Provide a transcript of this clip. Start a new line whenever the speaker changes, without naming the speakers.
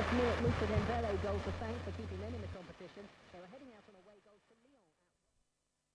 last-minute Luca Dembele goal to thank for keeping them in the competition. They were heading out on a way.